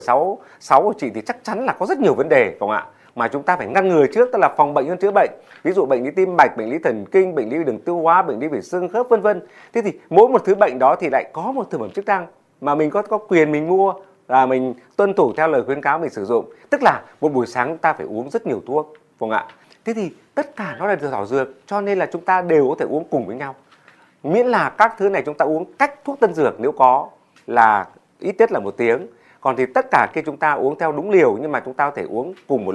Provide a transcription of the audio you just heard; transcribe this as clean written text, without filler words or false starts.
sáu của chị thì chắc chắn là có rất nhiều vấn đề, phải không ạ? Mà chúng ta phải ngăn ngừa trước, tức là phòng bệnh hơn chữa bệnh. Ví dụ bệnh lý tim mạch, bệnh lý thần kinh, bệnh lý đường tiêu hóa, bệnh lý về xương khớp vân vân. Thế thì mỗi một thứ bệnh đó thì lại có một thực phẩm chức năng mà mình có quyền mình mua và mình tuân thủ theo lời khuyến cáo mình sử dụng. Tức là một buổi sáng chúng ta phải uống rất nhiều thuốc, phải không ạ? Thế thì tất cả nó là thảo dược, cho nên là chúng ta đều có thể uống cùng với nhau. Miễn là các thứ này chúng ta uống cách thuốc tân dược, nếu có là ít nhất là 1 tiếng. Còn thì tất cả khi chúng ta uống theo đúng liều, nhưng mà chúng ta có thể uống cùng một